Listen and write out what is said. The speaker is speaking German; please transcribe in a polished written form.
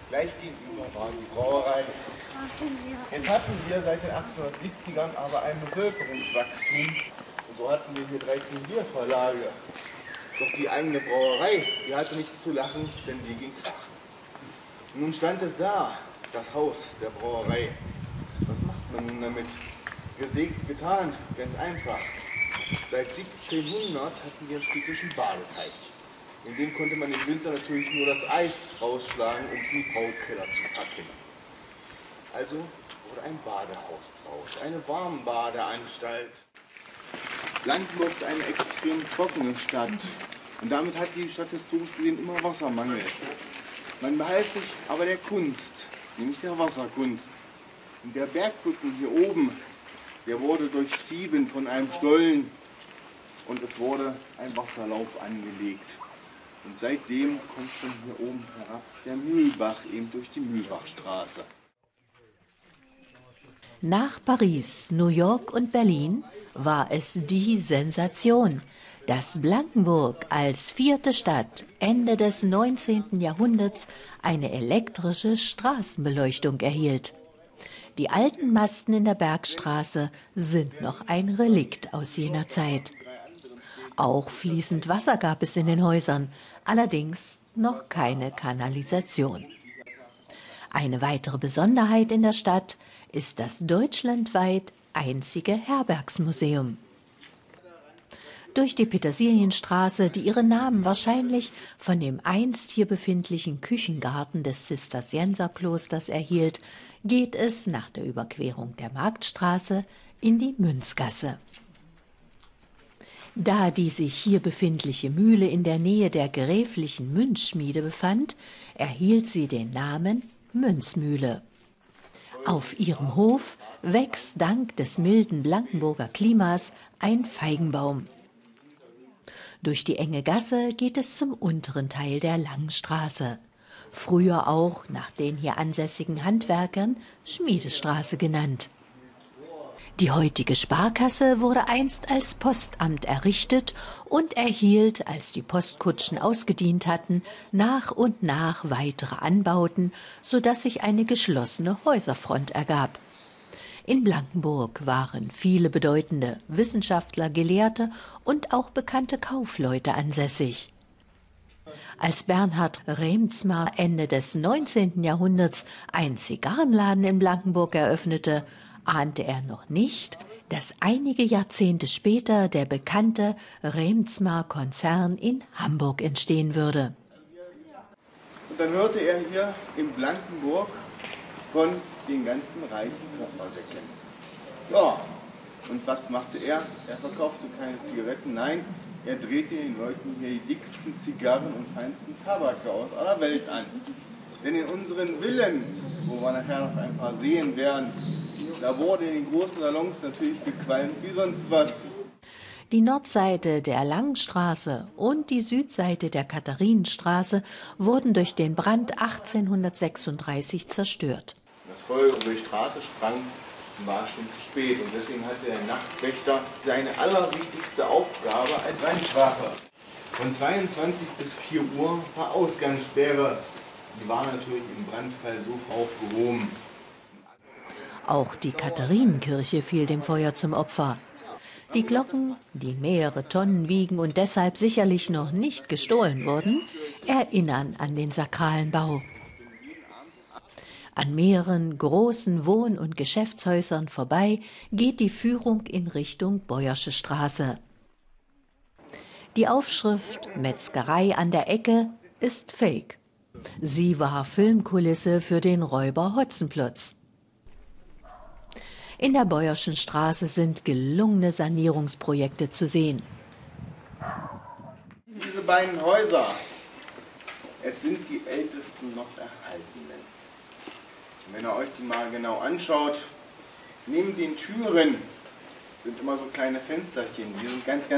Gleich gegenüber war die Brauerei. Jetzt hatten wir seit den 1870ern aber ein Bevölkerungswachstum. Und so hatten wir hier 13 Bierverlage. Doch die eigene Brauerei, die hatte nichts zu lachen, denn die ging krach. Nun stand es da, das Haus der Brauerei. Was macht man nun damit? Gesägt, getan, ganz einfach. Seit 1700 hatten wir einen städtischen Badeteich. In dem konnte man im Winter natürlich nur das Eis rausschlagen, um es in die Braukeller zu packen. Also wurde ein Badehaus draus, eine Warmbadeanstalt. Blankenburg ist eine extrem trockene Stadt. Und damit hat die Stadt historisch gesehen immer Wassermangel. Man behalf sich aber der Kunst, nämlich der Wasserkunst. Und der Bergrücken hier oben, der wurde durchtrieben von einem Stollen und es wurde ein Wasserlauf angelegt. Und seitdem kommt von hier oben herab der Mühlbach, eben durch die Mühlbachstraße. Nach Paris, New York und Berlin war es die Sensation, dass Blankenburg als 4. Stadt Ende des 19. Jahrhunderts eine elektrische Straßenbeleuchtung erhielt. Die alten Masten in der Bergstraße sind noch ein Relikt aus jener Zeit. Auch fließend Wasser gab es in den Häusern, allerdings noch keine Kanalisation. Eine weitere Besonderheit in der Stadt ist das deutschlandweit einzige Herbergsmuseum. Durch die Petersilienstraße, die ihren Namen wahrscheinlich von dem einst hier befindlichen Küchengarten des Zisterzienserklosters erhielt, geht es nach der Überquerung der Marktstraße in die Münzgasse. Da die sich hier befindliche Mühle in der Nähe der gräflichen Münzschmiede befand, erhielt sie den Namen Münzmühle. Auf ihrem Hof wächst dank des milden Blankenburger Klimas ein Feigenbaum. Durch die enge Gasse geht es zum unteren Teil der Langstraße, früher auch nach den hier ansässigen Handwerkern Schmiedestraße genannt. Die heutige Sparkasse wurde einst als Postamt errichtet und erhielt, als die Postkutschen ausgedient hatten, nach und nach weitere Anbauten, sodass sich eine geschlossene Häuserfront ergab. In Blankenburg waren viele bedeutende Wissenschaftler, Gelehrte und auch bekannte Kaufleute ansässig. Als Bernhard Reemtsma Ende des 19. Jahrhunderts einen Zigarrenladen in Blankenburg eröffnete, ahnte er noch nicht, dass einige Jahrzehnte später der bekannte Reemtsma-Konzern in Hamburg entstehen würde. Und dann hörte er hier in Blankenburg von den ganzen reichen Pfefferdecken. Ja, und was machte er? Er verkaufte keine Zigaretten, nein, er drehte den Leuten hier die dicksten Zigarren und feinsten Tabak aus aller Welt an. Denn in unseren Villen, wo wir nachher noch ein paar sehen werden, da wurde in den großen Salons natürlich gequalmt wie sonst was. Die Nordseite der Langstraße und die Südseite der Katharinenstraße wurden durch den Brand 1836 zerstört. Das Feuer über die Straße sprang, war schon zu spät. Und deswegen hatte der Nachtwächter seine allerwichtigste Aufgabe als Brandwache. Von 22 bis 4 Uhr war Ausgangssperre. Die war natürlich im Brandfall so aufgehoben. Auch die Katharinenkirche fiel dem Feuer zum Opfer. Die Glocken, die mehrere Tonnen wiegen und deshalb sicherlich noch nicht gestohlen wurden, erinnern an den sakralen Bau. An mehreren großen Wohn- und Geschäftshäusern vorbei geht die Führung in Richtung Beuersche Straße. Die Aufschrift Metzgerei an der Ecke ist fake. Sie war Filmkulisse für den Räuber Hotzenplotz. In der Beuerschen Straße sind gelungene Sanierungsprojekte zu sehen. Diese beiden Häuser, es sind die ältesten noch erhaltenen. Und wenn ihr euch die mal genau anschaut, neben den Türen sind immer so kleine Fensterchen, die sind ganz